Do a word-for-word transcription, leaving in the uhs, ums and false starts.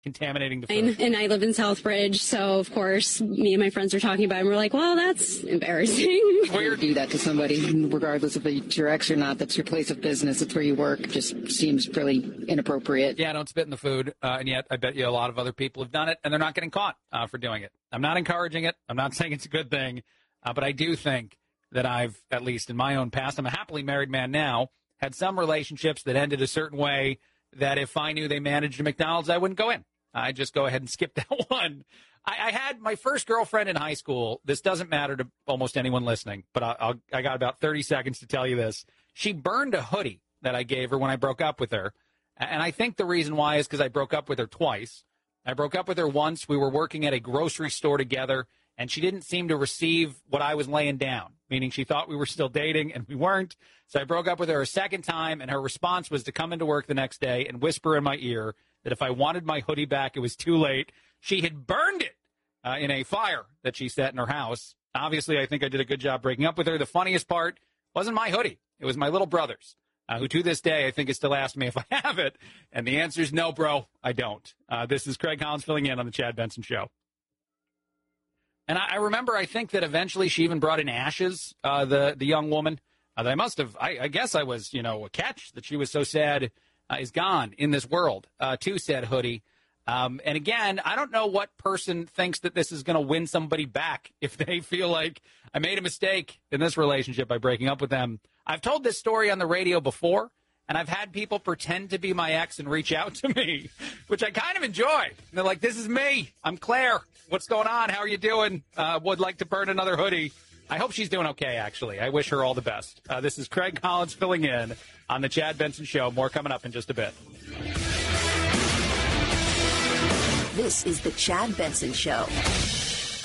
contaminating the food. And, and I live in Southbridge, so of course, me and my friends are talking about it, and we're like, well, that's embarrassing. Weird. Do that to somebody, regardless if it's your ex or not. That's your place of business. It's where you work. Just seems really inappropriate. Yeah, don't spit in the food. Uh, and yet, I bet you a lot of other people have done it, and they're not getting caught uh, for doing it. I'm not encouraging it. I'm not saying it's a good thing. Uh, but I do think that I've, at least in my own past, I'm a happily married man now, had some relationships that ended a certain way that if I knew they managed a McDonald's, I wouldn't go in. I just go ahead and skip that one. I, I had my first girlfriend in high school. This doesn't matter to almost anyone listening, but I, I'll, I got about thirty seconds to tell you this. She burned a hoodie that I gave her when I broke up with her. And I think the reason why is because I broke up with her twice. I broke up with her once. We were working at a grocery store together, and she didn't seem to receive what I was laying down, meaning she thought we were still dating, and we weren't. So I broke up with her a second time, and her response was to come into work the next day and whisper in my ear that if I wanted my hoodie back, it was too late. She had burned it uh, in a fire that she set in her house. Obviously, I think I did a good job breaking up with her. The funniest part wasn't my hoodie. It was my little brother's, uh, who to this day I think is still asking me if I have it. And the answer is no, bro, I don't. Uh, this is Craig Collins filling in on the Chad Benson Show. And I, I remember, I think that eventually she even brought in ashes, uh, the, the young woman. Uh, that I must have, I, I guess I was, you know, a catch that she was so sad uh, is gone in this world, uh, to said hoodie. Um, and again, I don't know what person thinks that this is going to win somebody back if they feel like I made a mistake in this relationship by breaking up with them. I've told this story on the radio before, and I've had people pretend to be my ex and reach out to me, which I kind of enjoy. And they're like, this is me. I'm Claire. What's going on? How are you doing? Uh, would like to burn another hoodie. I hope she's doing okay, actually. I wish her all the best. Uh, this is Craig Collins filling in on the Chad Benson Show. More coming up in just a bit. This is the Chad Benson Show.